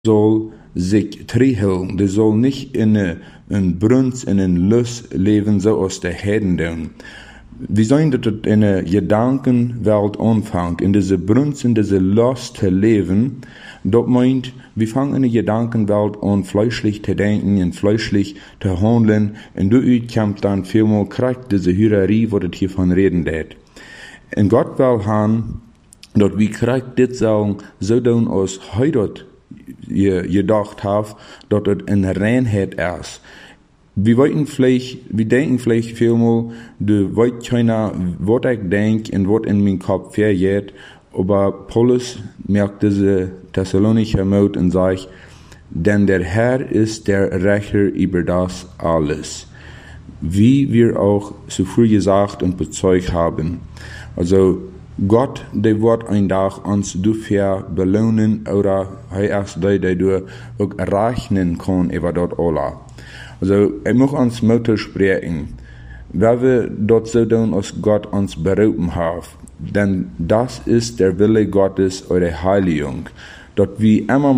soll sich terughouden. Die soll nicht in een Brunst, in een Lust leben, so aus der Heiden tun. Wir sehen, dass es in der Gedankenwelt anfängt, in dieser Brunst, in dieser Lust zu leben. Das meint, wir fangen in der Gedankenwelt an, fleischlich zu denken und fleischlich zu handeln. Und dadurch kommt dann vielmal kriegt diese Hierarchie, wo das hier von reden wird. Und Gott will haben, dass wir kriegt das sagen, so tun, als heute gedacht haben, dass es eine Reinheit ist. Wir denken vielleicht vielmal, du weißt keiner, was ich denke und was in meinem Kopf vergeht, aber Paulus merkt diese Thessalonischer Mut und sagt, denn der Herr ist der Rächer über das alles. Wie wir auch zuvor gesagt und bezeugt haben. Also, Gott, der wird ein Tag uns dafür belohnen oder erst der du auch rechnen kann über das alles. Also, ich muss uns Mutter sprechen, weil wir dort so tun, als Gott uns berufen hat. Denn das ist der Wille Gottes, eure Heiligung. Dort wir immer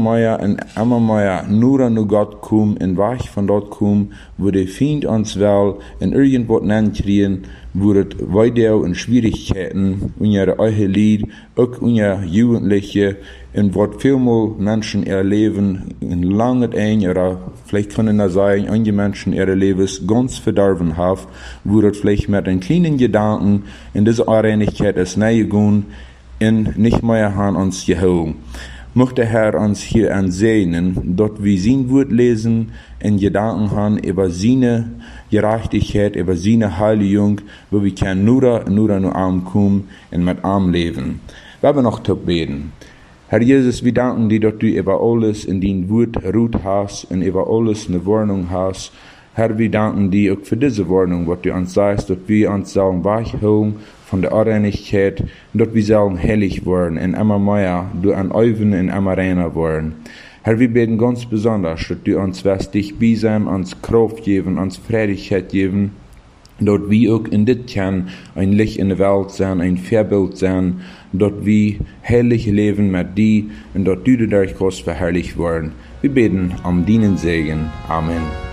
mehr nur an Gott kommen und weg von dort kommen, wo der Feind uns will, in irgendwas kriegen, wo es weiter in Schwierigkeiten, unsere eigene Lied, auch unsere Jugendliche, und was vielmal Menschen ihr Leben in lange ein, oder vielleicht können das sein, einige Menschen ihre Lebens ganz verderben haben, wo das vielleicht mit einem kleinen Gedanken in diese Unreinigkeit es nahe gehen, und nicht mehr haben uns geholt. Möchte der Herr uns hier ansehen, dort wir sein Wort lesen, in Gedanken haben über seine Gerechtigkeit, über seine Heiligung, wo wir können nur an Arm kommen und mit Arm leben. Wir werden noch beten. Herr Jesus, wir danken dir, dass du über alles in dein Wort ruht hast und über alles eine Warnung hast. Herr, wir danken dir auch für diese Warnung, was du uns sagst, dass wir uns sollen weichholen von der Unreinigkeit und dass wir sollen heilig werden und immer mehr du an Euven und immer reiner werden. Herr, wir beten ganz besonders, dass du uns wirst dich beisam, uns Kraft geben, uns Freudigkeit geben, dort wir auch in dit kann ein Licht in der Welt sein, ein Vorbild sein, dort wir heilig leben mit dir und dort du dadurch kannst verherrlicht werden. Wir beten am deinen Segen. Amen.